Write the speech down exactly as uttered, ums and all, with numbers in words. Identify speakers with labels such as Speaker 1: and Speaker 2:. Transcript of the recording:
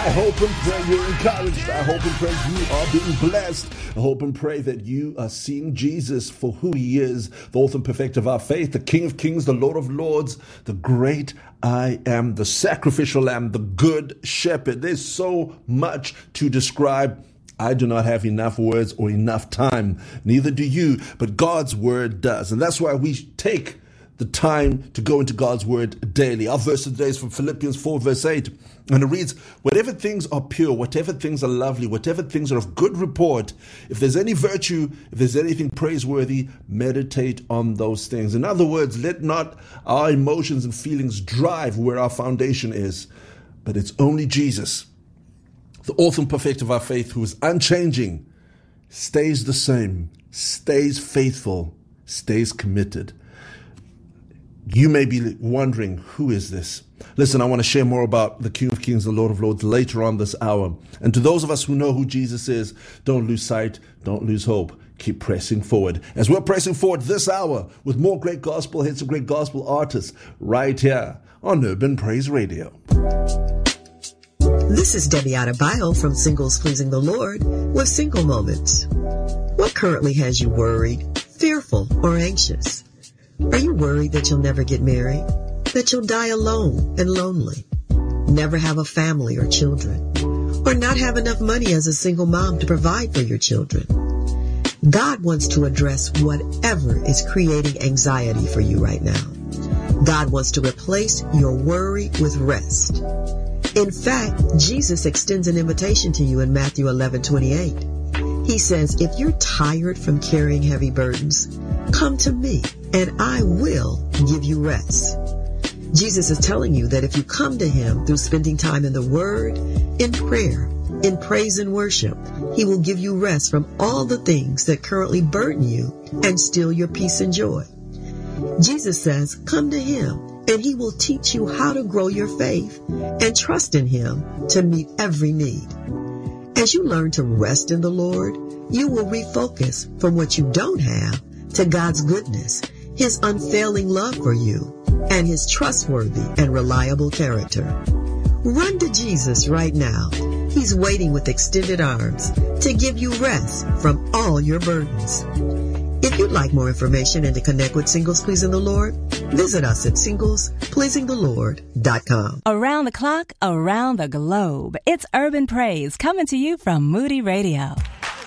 Speaker 1: I hope and pray you're encouraged. I hope and pray you are being blessed. I hope and pray that you are seeing Jesus for who he is, the author and perfecter of our faith, the King of kings, the Lord of lords, the great I am, the sacrificial lamb, the good shepherd. There's so much to describe. I do not have enough words or enough time. Neither do you, but God's word does. And that's why we take the time to go into God's word daily. Our verse today is from Philippians four verse eight. And it reads, whatever things are pure, whatever things are lovely, whatever things are of good report, if there's any virtue, if there's anything praiseworthy, meditate on those things. In other words, let not our emotions and feelings drive where our foundation is, but it's only Jesus, the author and perfecter of our faith, who is unchanging, stays the same, stays faithful, stays committed. You may be wondering, who is this? Listen, I want to share more about the King of Kings, the Lord of Lords later on this hour. And to those of us who know who Jesus is, don't lose sight, don't lose hope. Keep pressing forward. As we're pressing forward this hour with more great gospel hits and great gospel artists right here on Urban Praise Radio.
Speaker 2: This is Debbie Adebayo from Singles Pleasing the Lord with Single Moments. What currently has you worried, fearful, or anxious? Are you worried that you'll never get married? That you'll die alone and lonely? Never have a family or children? Or not have enough money as a single mom to provide for your children? God wants to address whatever is creating anxiety for you right now. God wants to replace your worry with rest. In fact, Jesus extends an invitation to you in Matthew eleven twenty-eight. He says, if you're tired from carrying heavy burdens, come to me and I will give you rest. Jesus is telling you that if you come to him through spending time in the word, in prayer, in praise and worship, he will give you rest from all the things that currently burden you and steal your peace and joy. Jesus says, come to him and he will teach you how to grow your faith and trust in him to meet every need. As you learn to rest in the Lord, you will refocus from what you don't have to God's goodness, his unfailing love for you, and his trustworthy and reliable character. Run to Jesus right now. He's waiting with extended arms to give you rest from all your burdens. If you'd like more information and to connect with Singles Pleasing the Lord, visit us at singles pleasing the lord dot com.
Speaker 3: Around the clock, around the globe, it's Urban Praise coming to you from Moody Radio.